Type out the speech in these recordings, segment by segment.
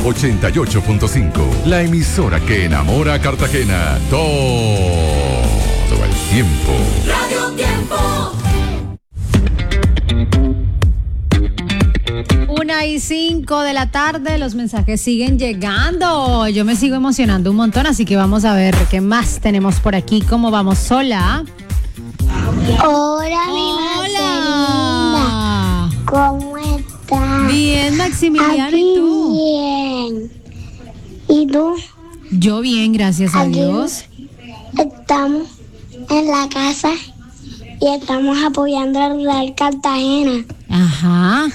88.5, la emisora que enamora a Cartagena todo el tiempo. Radio Tiempo. 1:05 de la tarde, los mensajes siguen llegando. Yo me sigo emocionando un montón, así que vamos a ver qué más tenemos por aquí. ¿Cómo vamos? Sola. Hola, mi Marcelina. ¿Cómo estás? Bien, Maximiliano. Aquí ¿Y tú? bien. ¿Y tú? Yo bien, gracias a Aquí Dios. Estamos en la casa y estamos apoyando al Real Cartagena. Ajá.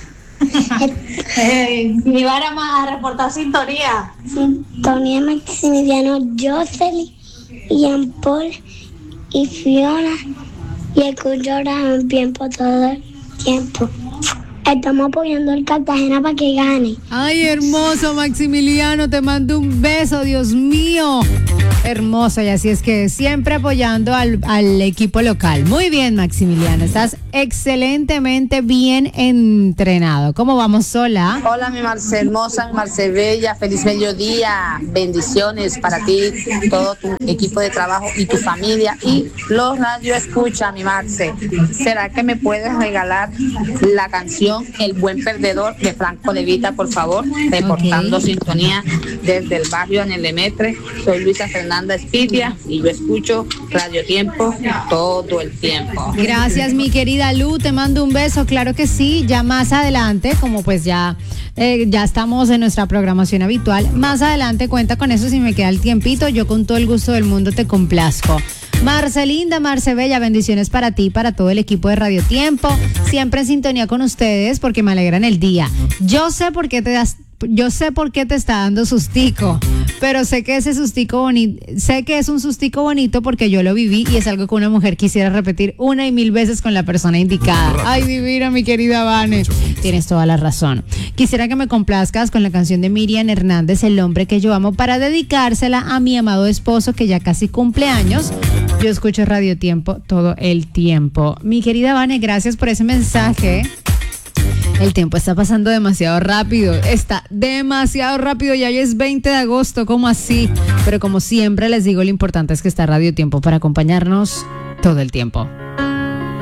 Mi vara más a reportar sintonía. Sintonía Maximiliano, Jocelyn, Jean Paul y Fiona. Y escucho ahora tiempo todo el tiempo. Estamos apoyando al Cartagena para que gane. Ay, hermoso, Maximiliano, te mando un beso, Dios mío. Hermoso, y así es que siempre apoyando al equipo local. Muy bien, Maximiliano, estás excelentemente bien entrenado. ¿Cómo vamos, Sola? Hola, mi Marce hermosa, mi Marce bella, feliz mediodía, bendiciones para ti, todo tu equipo de trabajo y tu familia y los radio escucha, mi Marce. ¿Será que me puedes regalar la canción El Buen Perdedor de Franco De Vita, por favor? Reportando sintonía desde el barrio en el Lemetre. Soy Luisa Fernanda Espitia y yo escucho Radio Tiempo todo el tiempo. Gracias, mi querida Lu, te mando un beso, claro que sí. Ya más adelante, como pues ya estamos en nuestra programación habitual, más adelante cuenta con eso si me queda el tiempito, yo con todo el gusto del mundo te complazco. Marcelinda, Marce Bella, bendiciones para ti y para todo el equipo de Radio Tiempo, siempre en sintonía con ustedes porque me alegran el día. Yo sé por qué te está dando sustico, pero sé que ese sustico bonito, sé que es un sustico bonito porque yo lo viví y es algo que una mujer quisiera repetir 1 y 1000 veces con la persona indicada. Ay, divina, mi querida Vane, tienes toda la razón. Quisiera que me complazcas con la canción de Miriam Hernández, El Hombre Que Yo Amo, para dedicársela a mi amado esposo que ya casi cumple años. Yo escucho Radio Tiempo todo el tiempo. Mi querida Vane, gracias por ese mensaje. El tiempo está pasando demasiado rápido, ya hoy es 20 de agosto, ¿cómo así? Pero como siempre les digo, lo importante es que está Radio Tiempo para acompañarnos todo el tiempo.